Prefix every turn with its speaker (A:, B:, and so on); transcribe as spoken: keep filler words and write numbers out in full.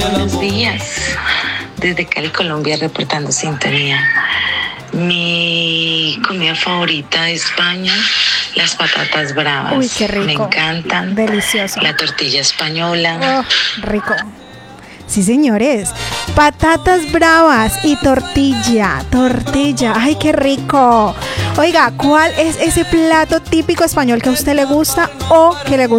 A: Buenos días, desde Cali, Colombia, reportando sintonía. Mi comida favorita de España, las patatas bravas.
B: Uy, qué rico.
A: Me encantan.
B: Delicioso.
A: La tortilla española.
B: Oh, rico. Sí, señores. Patatas bravas y tortilla. Tortilla. Ay, qué rico. Oiga, ¿cuál es ese plato típico español que a usted le gusta o que le gusta